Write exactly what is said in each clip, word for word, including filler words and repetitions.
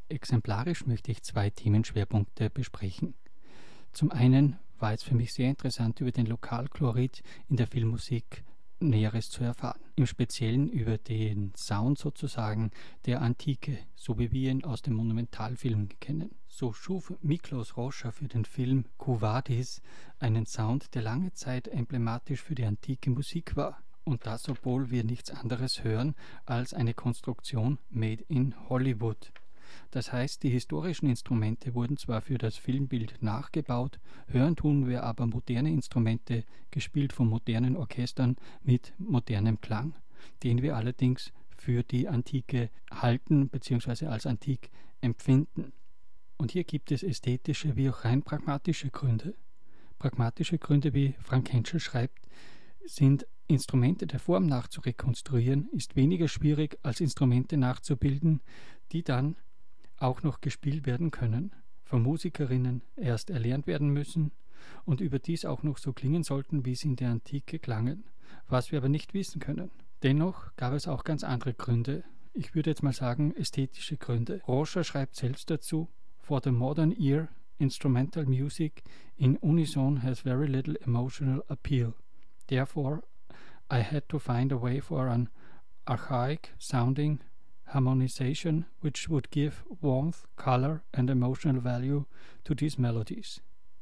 Exemplarisch möchte ich zwei Themenschwerpunkte besprechen. Zum einen war es für mich sehr interessant, über den Lokalkolorit in der Filmmusik Näheres zu erfahren. Im Speziellen über den Sound sozusagen der Antike, so wie wir ihn aus dem Monumentalfilm kennen. So schuf Miklos Rozsa für den Film Quo Vadis einen Sound, der lange Zeit emblematisch für die antike Musik war. Und das, obwohl wir nichts anderes hören als eine Konstruktion made in Hollywood. Das heißt, die historischen Instrumente wurden zwar für das Filmbild nachgebaut, hören tun wir aber moderne Instrumente, gespielt von modernen Orchestern mit modernem Klang, den wir allerdings für die Antike halten bzw. als antik empfinden. Und hier gibt es ästhetische wie auch rein pragmatische Gründe. Pragmatische Gründe, wie Frank Henschel schreibt, sind Instrumente der Form nach zu rekonstruieren, ist weniger schwierig als Instrumente nachzubilden, die dann auch noch gespielt werden können, von Musikerinnen erst erlernt werden müssen und überdies auch noch so klingen sollten, wie sie in der Antike klangen, was wir aber nicht wissen können. Dennoch gab es auch ganz andere Gründe, ich würde jetzt mal sagen ästhetische Gründe. Rozsa schreibt selbst dazu: For the modern ear, instrumental music in unison has very little emotional appeal. Therefore, I had to find a way for an archaic sounding harmonization which would give warmth, color and emotional value to these melodies.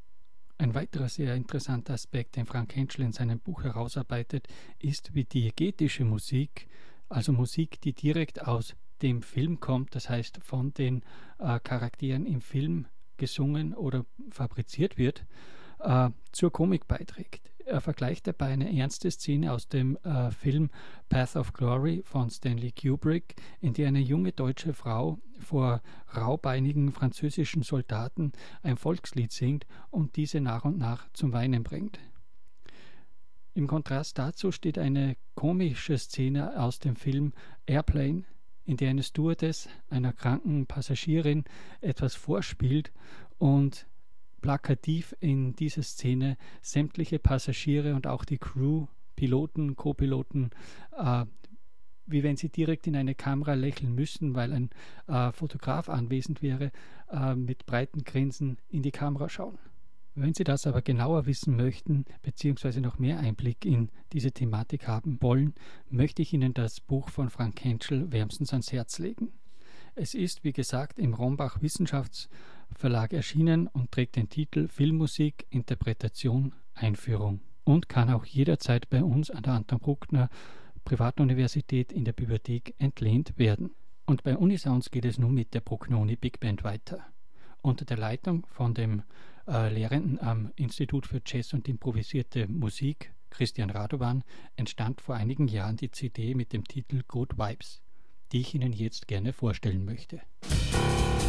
Ein weiterer sehr interessanter Aspekt, den Frank Henschel in seinem Buch herausarbeitet, ist, wie diegetische Musik, also Musik, die direkt aus dem Film kommt, das heißt von den äh, Charakteren im Film gesungen oder fabriziert wird, äh, zur Komik beiträgt. Er vergleicht dabei eine ernste Szene aus dem äh, Film Path of Glory von Stanley Kubrick, in der eine junge deutsche Frau vor raubeinigen französischen Soldaten ein Volkslied singt und diese nach und nach zum Weinen bringt. Im Kontrast dazu steht eine komische Szene aus dem Film Airplane, in der eine Stewardess einer kranken Passagierin etwas vorspielt und plakativ in dieser Szene sämtliche Passagiere und auch die Crew, Piloten, Co-Piloten, äh, wie wenn sie direkt in eine Kamera lächeln müssen, weil ein äh, Fotograf anwesend wäre, äh, mit breiten Grinsen in die Kamera schauen. Wenn Sie das aber genauer wissen möchten, beziehungsweise noch mehr Einblick in diese Thematik haben wollen, möchte ich Ihnen das Buch von Frank Henschel wärmstens ans Herz legen. Es ist, wie gesagt, im Rombach Wissenschaftsverlag erschienen und trägt den Titel Filmmusik, Interpretation, Einführung und kann auch jederzeit bei uns an der Anton Bruckner Privatuniversität in der Bibliothek entlehnt werden. Und bei Unisounds geht es nun mit der Brucknoni Big Band weiter. Unter der Leitung von dem äh, Lehrenden am Institut für Jazz und improvisierte Musik, Christian Radovan, entstand vor einigen Jahren die C D mit dem Titel Good Vibes, die ich Ihnen jetzt gerne vorstellen möchte.